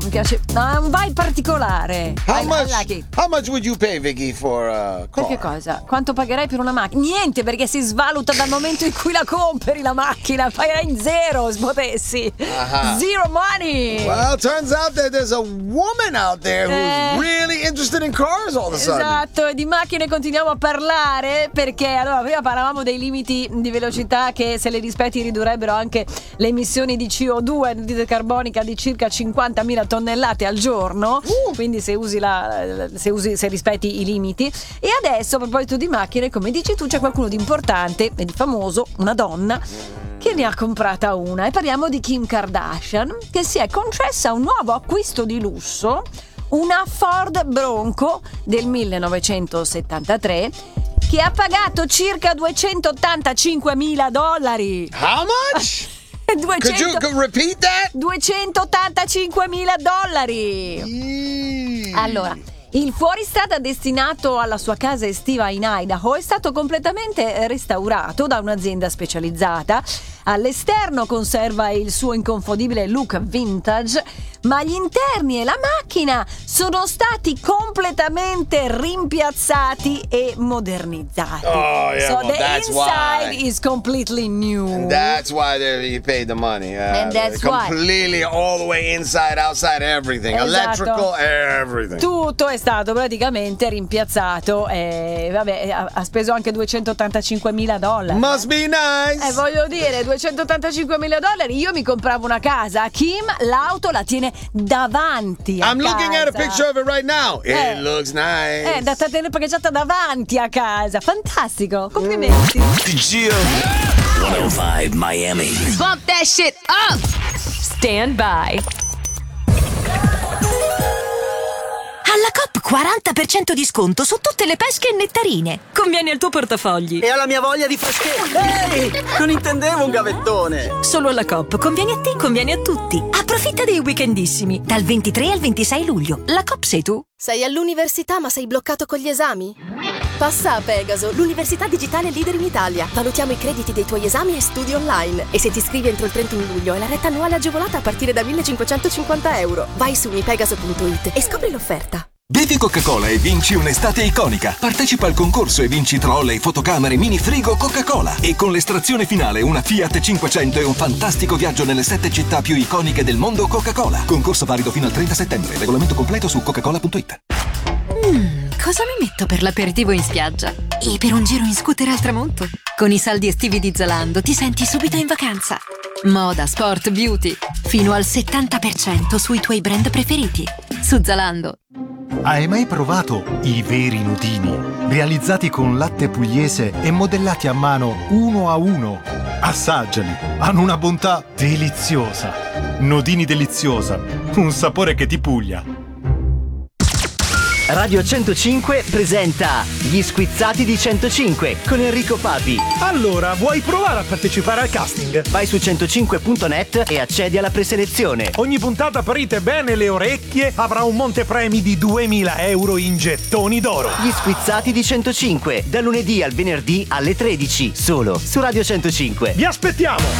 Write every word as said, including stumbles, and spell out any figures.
mi piace. Ha un vibe particolare. How I, much? I like it. How much would you pay, Vicky, for a car? Per che cosa? Quanto pagherai per una macchina? Niente, perché si svaluta dal momento in cui la compri la macchina. Pagherai in zero, sbotessi. Uh-huh. Zero money. Well, turns out that there's a woman out there who's Eh. really interested in cars all of a sudden. Esatto, e di macchine continuiamo a parlare perché allora prima parlavamo dei limiti di velocità che se le rispetti ridurrebbero anche le emissioni di C O due, anidride carbonica di circa cinquantamila tonnellate al giorno. Uh. Quindi se usi la se usi se rispetti i limiti. E adesso a proposito di macchine, come dici tu, c'è qualcuno di importante e di famoso, una donna che ne ha comprata una, e parliamo di Kim Kardashian, che si è concessa un nuovo acquisto di lusso, una Ford Bronco del millenovecentosettantatré che ha pagato circa duecentottantacinquemila dollari. How much? duecento Could you could repeat that? duecentottantacinquemila dollari. Mm. Allora, il fuoristrada destinato alla sua casa estiva in Idaho è stato completamente restaurato da un'azienda specializzata. All'esterno conserva il suo inconfondibile look vintage, ma gli interni e la macchina sono stati completamente rimpiazzati e modernizzati. Oh, yeah, so well, the that's inside why. is completely new. And that's why they- you paid the money. Uh, And that's why. completely all the way inside, outside, everything. Esatto. Electrical, everything. Tutto è stato praticamente rimpiazzato e vabbè, ha, ha speso anche duecentottantacinquemila dollari. Must be nice. Eh, voglio dire, duecentottantacinquemila dollari, io mi compravo una casa. Kim l'auto la tiene davanti a I'm casa. looking at a picture of it right now. Eh. It looks nice. Eh, da tenere parcheggiata davanti a casa. Fantastico, complimenti. Gio centocinque Miami. Bump that shit up. Stand by. Alla Coop quaranta per cento di sconto su tutte le pesche e nettarine. Conviene al tuo portafogli. E alla mia voglia di freschezza. Ehi, non intendevo un gavettone. Solo alla Coop. Conviene a te, conviene a tutti. Approfitta dei weekendissimi. Dal ventitré al ventisei luglio. La Coop sei tu. Sei all'università ma sei bloccato con gli esami? Passa a Pegaso, l'università digitale leader in Italia. Valutiamo i crediti dei tuoi esami e studi online. E se ti iscrivi entro il trentuno luglio hai la retta annuale agevolata a partire da millecinquecentocinquanta euro. Vai su mipegaso punto it e scopri l'offerta. Bevi Coca-Cola e vinci un'estate iconica. Partecipa al concorso e vinci trolley, fotocamere, mini frigo Coca-Cola. E con l'estrazione finale una Fiat cinquecento e un fantastico viaggio nelle sette città più iconiche del mondo Coca-Cola. Concorso valido fino al trenta settembre. Regolamento completo su coca-cola punto it. Mm, cosa mi metto per l'aperitivo in spiaggia? E per un giro in scooter al tramonto? Con i saldi estivi di Zalando ti senti subito in vacanza. Moda, sport, beauty. Fino al settanta per cento sui tuoi brand preferiti. Su Zalando. Hai mai provato i veri nudini? Realizzati con latte pugliese e modellati a mano uno a uno. Assaggiali, hanno una bontà deliziosa. Nodini deliziosa, un sapore che ti puglia. Radio centocinque presenta Gli Squizzati di centocinque con Enrico Papi. Allora, vuoi provare a partecipare al casting? Vai su centocinque punto net e accedi alla preselezione. Ogni puntata aprite bene le orecchie, avrà un montepremi di duemila euro in gettoni d'oro. Gli Squizzati di centocinque, da lunedì al venerdì alle tredici, solo su Radio centocinque. Vi aspettiamo!